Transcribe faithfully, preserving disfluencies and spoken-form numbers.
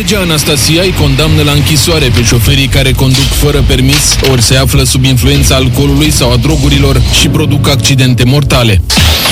Legea Anastasia îi condamnă la închisoare pe șoferii care conduc fără permis, ori se află sub influența alcoolului sau a drogurilor și produc accidente mortale.